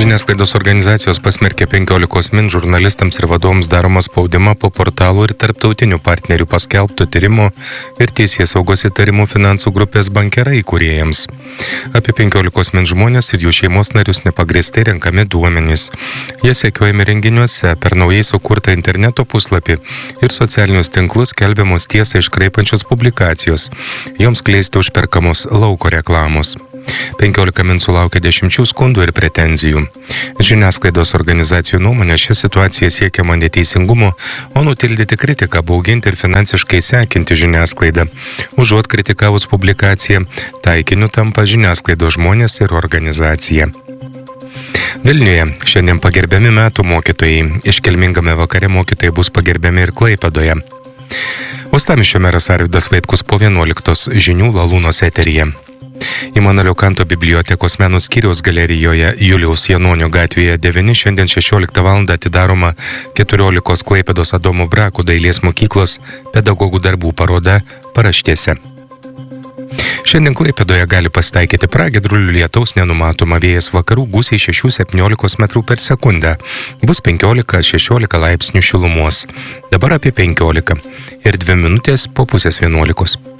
Žiniasklaidos organizacijos pasmerkė 15 min žurnalistams ir vadovams daromą spaudimą po portalų ir tarptautinių partnerių paskelbtų tyrimų ir teisėsaugos įtarimų finansų grupės Bankera įkūrėjams. Apie 15 min žmonės ir jų šeimos narius nepagrįstai renkami duomenys. Jie sekiojami renginiuose per naujai sukurtą interneto puslapį ir socialinius tinklus skelbiamos tiesą iškraipančios publikacijos. Joms kleisti užperkamos lauko reklamos. 15 min sulaukė 10 skundų ir pretenzijų. Žiniasklaidos organizacijų nuomonė šią situaciją siekiama neteisingumo, o nutildyti kritiką, bauginti ir finansiškai sekinti žiniasklaidą. Užuot kritikavus publikaciją, taikiniu tampa žiniasklaidos žmonės ir organizacija. Vilniuje šiandien pagerbiami metų mokytojai. Iškilmingame vakare mokytojai bus pagerbiami ir Klaipėdoje. Uostamiesčio meras Arvydas Vaitkus po 11 žinių Lalūnos eteryje. Imanuelio Kanto bibliotekos menų skyriaus galerijoje Juliaus Janonio gatvėje 9 šiandien 16 val. Atidaroma 14 Klaipėdos Adomo Brakų dailės mokyklos pedagogų darbų paroda Paraštėse. Šiandien Klaipėdoje gali pasitaikyti pragiedrulių, lietaus nenumatoma, vėjas vakarų gūsiai 6–17 metrų per sekundę. Bus 15–16 laipsnių šilumos. Dabar apie 15 ir 2 minutės po pusės 11.